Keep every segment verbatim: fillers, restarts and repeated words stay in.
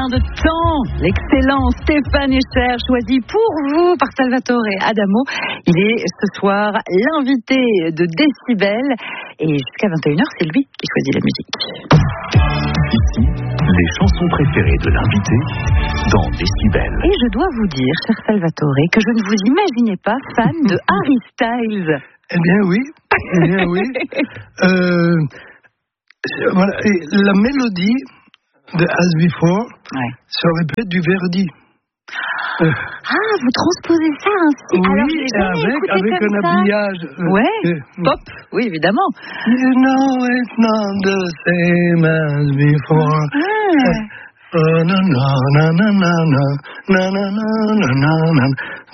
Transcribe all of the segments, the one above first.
gain de temps. L'excellent Stéphane Escher, choisi pour vous par Salvatore Adamo. Il est ce soir l'invité de Décibel. Et jusqu'à vingt et une heures, c'est lui qui choisit la musique. Ici, les chansons préférées de l'invité dans Décibel. Et je dois vous dire, cher Salvatore, que je ne vous imaginais pas fan de Harry Styles. Eh bien oui, eh bien oui. euh, voilà. Et la mélodie de As Before, ouais. Ça aurait pu être du Verdi. Euh, ah, vous transposez ça ainsi. Oui, alors j'ai avec, avec comme un ça. habillage. Euh, ouais, euh, pop, oui, évidemment. You know it's not the same as before. Ah. Oh, na, na, na, na, na, na, na, na, na, na, na.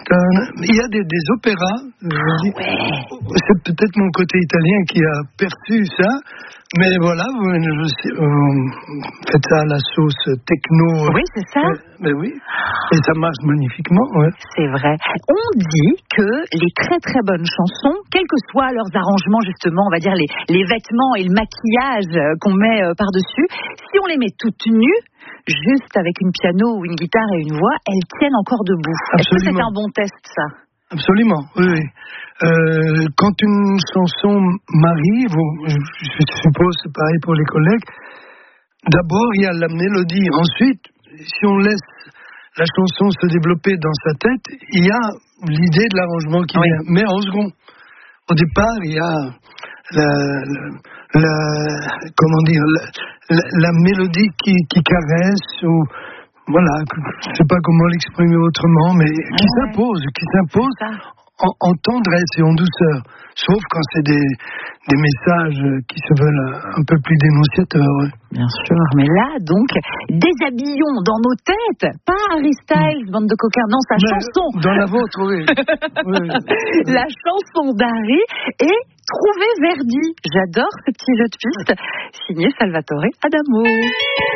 Il y a des, des opéras, je dis, ouais. C'est peut-être mon côté italien qui a perçu ça, mais voilà, vous, je sais, vous faites ça à la sauce techno. Oui, c'est ça. Euh, mais oui, et ça marche magnifiquement. Ouais. C'est vrai. On dit que les très très bonnes chansons, quels que soient leurs arrangements justement, on va dire les, les vêtements et le maquillage qu'on met par-dessus, si on les met toutes nues, juste avec une piano ou une guitare et une voix, elles tiennent encore debout. Est-ce que c'est un bon test, ça ? Absolument, oui. oui. Euh, quand une chanson m'arrive, je suppose c'est pareil pour les collègues, d'abord il y a la mélodie. Ensuite, si on laisse la chanson se développer dans sa tête, il y a l'idée de l'arrangement qui oui. vient. Mais en second, au départ, il y a la, la, la comment dire, la, la, la mélodie qui, qui caresse ou voilà, je ne sais pas comment l'exprimer autrement, mais qui ouais. s'impose, qui s'impose en, en tendresse et en douceur. Sauf quand c'est des, des messages qui se veulent un peu plus dénonciateurs. Bien sûr, mais là, donc, déshabillons dans nos têtes, pas Harry Styles, bande de coquins, non, sa mais chanson. Dans la vôtre, oui. oui. La chanson d'Harry et Trouver Verdi. J'adore ce petit jeu de piste, signé Salvatore Adamo.